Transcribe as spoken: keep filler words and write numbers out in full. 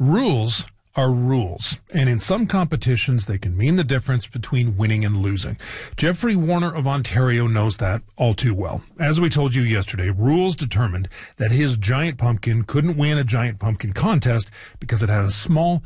Rules are rules, and in some competitions they can mean the difference between winning and losing. Jeffrey Warner of Ontario knows that all too well. As we told you yesterday, rules determined that his giant pumpkin couldn't win a giant pumpkin contest because it had a small